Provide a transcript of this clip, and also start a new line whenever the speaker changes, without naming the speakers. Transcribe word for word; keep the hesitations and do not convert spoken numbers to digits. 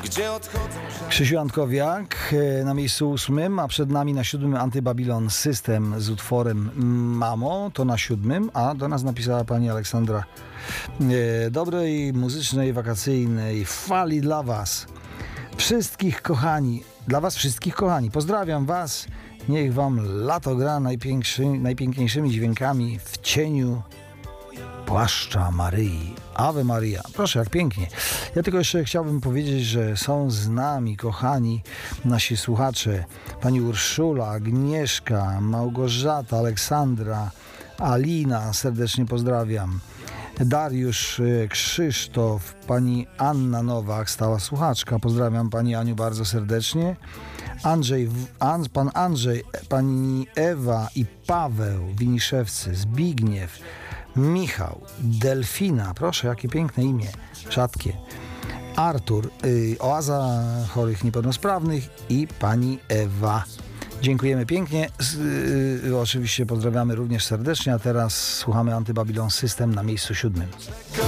Krzysiu Antkowiak na miejscu ósmym, a przed nami na siódmym Antybabylon System z utworem Mamo, to na siódmym, a do nas napisała pani Aleksandra: dobrej, muzycznej, wakacyjnej fali dla was wszystkich kochani, dla was wszystkich kochani, pozdrawiam was, niech wam lato gra najpiękniejszymi dźwiękami w cieniu płaszcza Maryi. Ave Maria. Proszę, jak pięknie. Ja tylko jeszcze chciałbym powiedzieć, że są z nami, kochani, nasi słuchacze. Pani Urszula, Agnieszka, Małgorzata, Aleksandra, Alina, serdecznie pozdrawiam. Dariusz, Krzysztof, pani Anna Nowak, stała słuchaczka. Pozdrawiam pani Aniu bardzo serdecznie. Andrzej, An, pan Andrzej, pani Ewa i Paweł Winiszewcy, Zbigniew, Michał, Delfina, proszę, jakie piękne imię, rzadkie. Artur, y, Oaza Chorych Niepełnosprawnych i pani Ewa. Dziękujemy pięknie. Y, y, oczywiście pozdrawiamy również serdecznie, a teraz słuchamy Antybabylon System na miejscu siódmym.